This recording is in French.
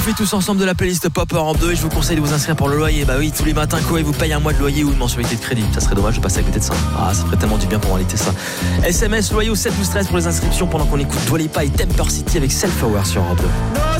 On fait tous ensemble de la playlist Pop Europe 2 et je vous conseille de vous inscrire pour le loyer. Bah oui, tous les matins, Koé vous paye un mois de loyer ou une mensualité de crédit. Ça serait dommage de passer à côté de ça. Ah, ça ferait tellement du bien pour m'inviter ça. SMS loyer au 7 12 13 pour les inscriptions pendant qu'on écoute Dua Lipa et Temper City avec Self Hour sur Europe 2.